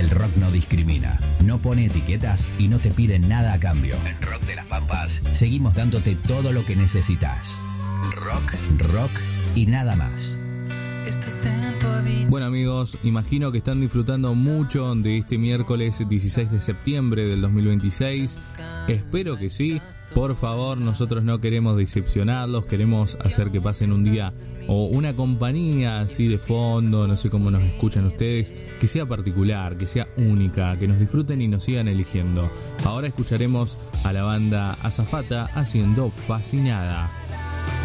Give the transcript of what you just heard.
El rock no discrimina, no pone etiquetas y no te pide nada a cambio. En Rock de las Pampas seguimos dándote todo lo que necesitas. Rock y nada más. Bueno amigos, imagino que están disfrutando mucho de este miércoles 16 de septiembre del 2026. Espero que sí. Por favor, nosotros no queremos decepcionarlos, queremos hacer que pasen un día o una compañía así de fondo, no sé cómo nos escuchan ustedes, que sea particular, que sea única, que nos disfruten y nos sigan eligiendo. Ahora escucharemos a la banda Azafata haciendo Fascinada.